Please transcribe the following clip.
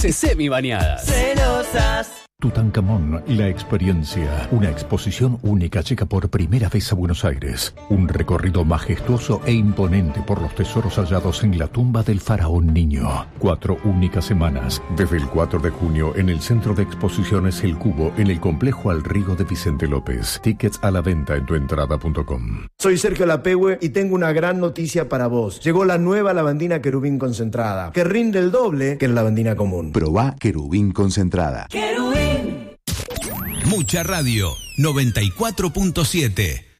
Semibañadas. Celosas. Tutankamón, la experiencia. Una exposición única llega por primera vez a Buenos Aires. Un recorrido majestuoso e imponente por los tesoros hallados en la tumba del faraón niño. 4 únicas semanas. Desde el 4 de junio en el Centro de Exposiciones El Cubo, en el Complejo Al Río de Vicente López. Tickets a la venta en tuentrada.com. Soy Sergio Lapehue y tengo una gran noticia para vos. Llegó la nueva lavandina Querubín concentrada, que rinde el doble que la lavandina común. Probá Querubín concentrada. Querubín. Mucha Radio 94.7.